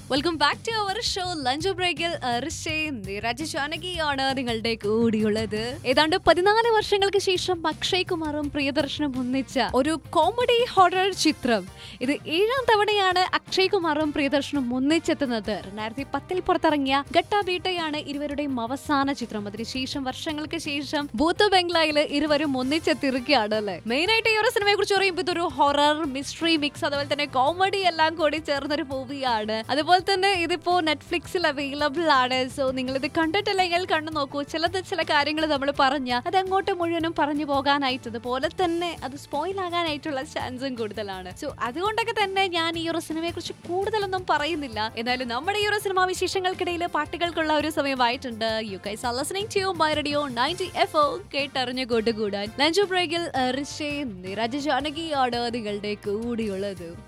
Welcome back to our show lunch ബ്രേക്കിൽ രാജശാനകിയാണ് നിങ്ങളുടെ കൂടിയുള്ളത്. ഏതാണ്ട് 14 വർഷങ്ങൾക്ക് ശേഷം അക്ഷയ് കുമാറും പ്രിയദർശനും ഒന്നിച്ച ഒരു കോമഡി ഹൊറർ ചിത്രം. ഇത് 7ാം തവണയാണ് അക്ഷയ് കുമാറും പ്രിയദർശനും ഒന്നിച്ചെത്തുന്നത്. 2010 പുറത്തിറങ്ങിയ ഗട്ട ബീട്ടയാണ് ഇരുവരുടെയും അവസാന ചിത്രം. അതിനുശേഷം വർഷങ്ങൾക്ക് ശേഷം ഭൂത്ത് ബംഗ്ലായിൽ ഇരുവരും ഒന്നിച്ചെത്തിയിരിക്കുകയാണ് അല്ലെ. മെയിൻ ആയിട്ട് ഈ ഒരു സിനിമയെ കുറിച്ച് പറയുമ്പോൾ ഇതൊരു ഹൊറർ മിസ്റ്ററി മിക്സ്, അതുപോലെ തന്നെ കോമഡി എല്ലാം കൂടി ചേർന്നൊരു മൂവിയാണ്. അതുപോലെ തന്നെ ഇതിപ്പോ നെറ്റ്ഫ്ലിക്സിൽ അവൈലബിൾ ആണ്. സോ നിങ്ങൾ ഇത് കണ്ടിട്ടില്ലെങ്കിൽ കണ്ടു നോക്കൂ. ചില കാര്യങ്ങൾ നമ്മൾ പറഞ്ഞ അത് അങ്ങോട്ട് മുഴുവനും പറഞ്ഞു പോകാനായിട്ട്, അതുപോലെ തന്നെ അത് സ്പോയിൽ ആകാനായിട്ടുള്ള ചാൻസും കൂടുതലാണ്. സോ അതുകൊണ്ടൊക്കെ തന്നെ ഞാൻ ഈ ഒരു സിനിമയെ കുറിച്ച് കൂടുതലൊന്നും പറയുന്നില്ല. എന്നാലും നമ്മുടെ ഈ ഒരു സിനിമാ വിശേഷങ്ങൾക്കിടയിൽ പാട്ടുകൾക്കുള്ള ഒരു സമയമായിട്ടുണ്ട്. You guys are listening to my radio 90 FM കേട്ടറിഞ്ഞു കൂട്ടുകൂടാൻ ലഞ്ച് ബ്രേക്കിൽ രാജശാനകിയാണ് നിങ്ങളുടെ കൂടിയുള്ളത്.